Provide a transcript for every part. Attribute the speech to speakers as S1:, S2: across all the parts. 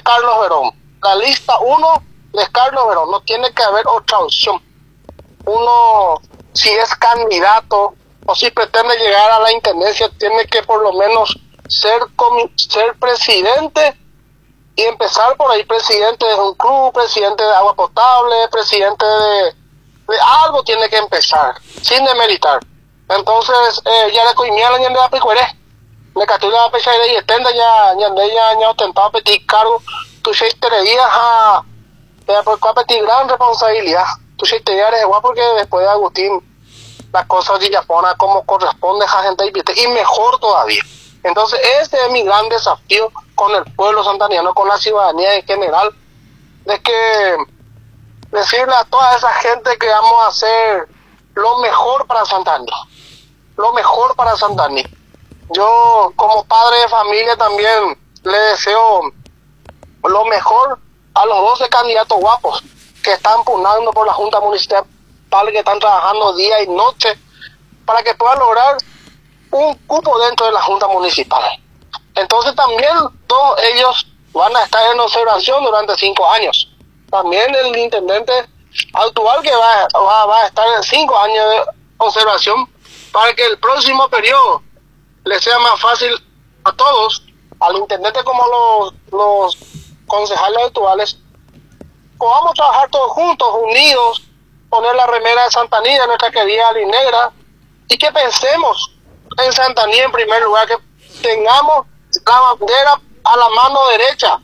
S1: es Carlos Verón. La lista 1 es Carlos Verón, no tiene que haber otra opción. Uno, si es candidato o si pretende llegar a la intendencia, tiene que por lo menos ser presidente y empezar por ahí, presidente de un club, presidente de agua potable, presidente de algo tiene que empezar, sin demeritar. Entonces, ya le coimía la ñande a picuere, me catula a pesar de y estenda ya ñande ya ostentaba petit cargo, tú se días a petit gran responsabilidad, tú se te eres igual porque después de Agustín las cosas de Yapona como corresponde a gente y mejor todavía. Entonces, ese es mi gran desafío con el pueblo santaniano, con la ciudadanía en general, de que decirle a toda esa gente que vamos a hacer lo mejor para Santani, lo mejor para Santani. Yo como padre de familia también le deseo lo mejor a los 12 candidatos guapos que están pugnando por la Junta Municipal, que están trabajando día y noche para que puedan lograr un cupo dentro de la Junta Municipal. Entonces también todos ellos van a estar en observación durante 5 años. También el intendente actual que va a estar en 5 años de observación para que el próximo periodo le sea más fácil a todos, al intendente como los concejales actuales, podamos trabajar todos juntos, unidos, poner la remera de Santaní, de nuestra querida Alinegra, y que pensemos en Santaní en primer lugar, que tengamos la bandera a la mano derecha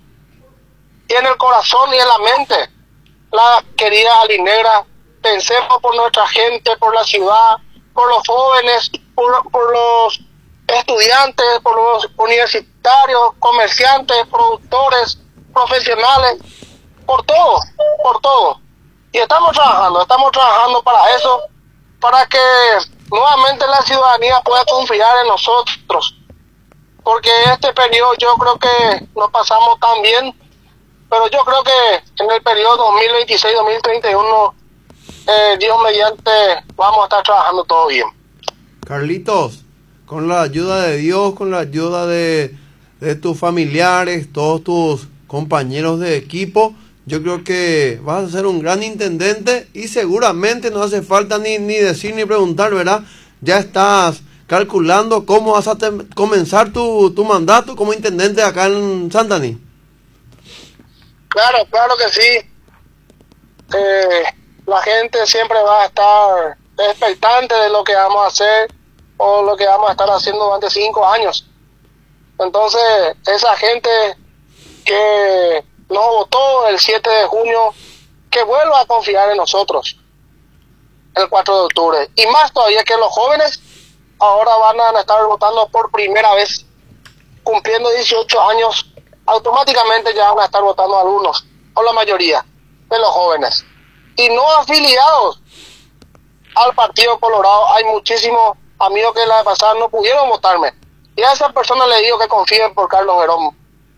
S1: y en el corazón y en la mente. La querida Alinegra, pensemos por nuestra gente, por la ciudad, por los jóvenes, por los estudiantes, por los universitarios, comerciantes, productores, profesionales, por todo. Y estamos trabajando para eso, para que nuevamente la ciudadanía pueda confiar en nosotros, porque este periodo yo creo que no pasamos tan bien, pero yo creo que en el periodo 2026-2031, Dios mediante, vamos a estar trabajando todo bien.
S2: Carlitos, con la ayuda de Dios, con la ayuda de tus familiares, todos tus compañeros de equipo, yo creo que vas a ser un gran intendente y seguramente no hace falta ni decir ni preguntar, ¿verdad? Ya estás calculando cómo vas a comenzar tu mandato como intendente acá en Santaní.
S1: Claro que sí. La gente siempre va a estar expectante de lo que vamos a hacer o lo que vamos a estar haciendo durante 5 años. Entonces, esa gente que nos votó el 7 de junio, que vuelva a confiar en nosotros el 4 de octubre. Y más todavía que los jóvenes ahora van a estar votando por primera vez, cumpliendo 18 años, automáticamente ya van a estar votando algunos, o la mayoría de los jóvenes. Y no afiliados al Partido Colorado, hay muchísimos amigos que la pasada no pudieron votarme. Y a esas personas les digo que confíen por Carlos Verón.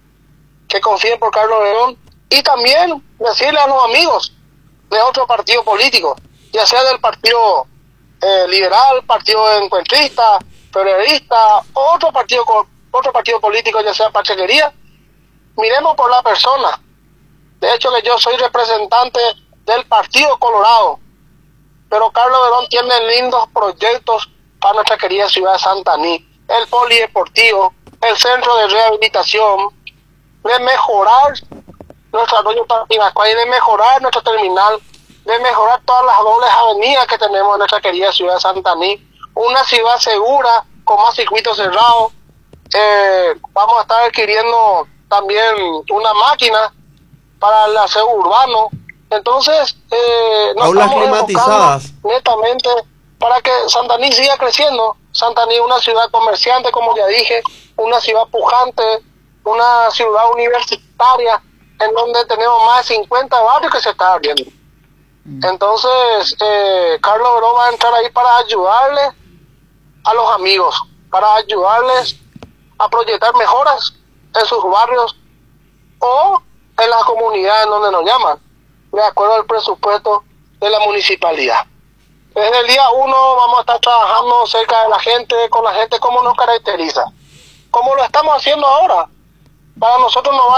S1: Y también decirle a los amigos de otro partido político, ya sea del Partido Liberal, Partido Encuentrista, Periodista, otro partido político, ya sea Pachequería, miremos por la persona. De hecho, que yo soy representante del Partido Colorado, pero Carlos Verón tiene lindos proyectos para nuestra querida ciudad de Santaní, el polideportivo, el centro de rehabilitación, de mejorar nuestro arroyo Tapinacuay, de mejorar nuestra terminal, de mejorar todas las dobles avenidas que tenemos en nuestra querida ciudad de Santaní, una ciudad segura, con más circuitos cerrados. Vamos a estar adquiriendo también una máquina para el aseo urbano. Entonces, nos
S2: aulas climatizadas,
S1: netamente para que Santaní siga creciendo. Santaní es una ciudad comerciante, como ya dije, una ciudad pujante, una ciudad universitaria, en donde tenemos más de 50 barrios que se están abriendo. Entonces, Carlos Verón va a entrar ahí para ayudarle a los amigos, para ayudarles a proyectar mejoras en sus barrios o en las comunidades donde nos llaman, de acuerdo al presupuesto de la municipalidad. Desde el día 1 vamos a estar trabajando cerca de la gente, con la gente como nos caracteriza, como lo estamos haciendo ahora. Para nosotros no va